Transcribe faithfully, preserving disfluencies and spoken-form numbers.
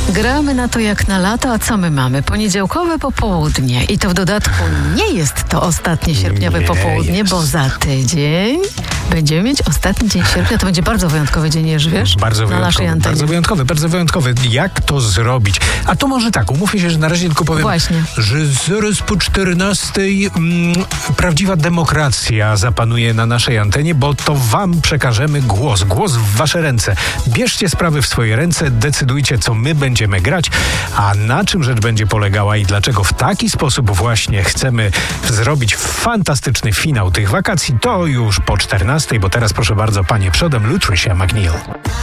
Gramy na to jak na lato, a co my mamy? Poniedziałkowe popołudnie i to w dodatku nie jest to ostatnie sierpniowe Nie popołudnie, jest. bo za tydzień będziemy mieć ostatni dzień sierpnia. To będzie bardzo wyjątkowy dzień, Jerzy, wiesz? Bardzo na naszej wyjątkowy, antenie. bardzo wyjątkowy, bardzo wyjątkowy. Jak to zrobić? A to może tak, umówmy się, że na razie tylko powiem, Właśnie. że zaraz po czternastej mm, prawdziwa demokracja zapanuje na naszej antenie, bo to wam przekażemy głos. Głos w wasze ręce. Bierzcie sprawy w swoje ręce, decydujcie, co my będziemy grać, a na czym rzecz będzie polegała i dlaczego w taki sposób właśnie chcemy zrobić fantastyczny finał tych wakacji, to już po czternastej, bo teraz proszę bardzo, panie przodem, Lutricia McNeil.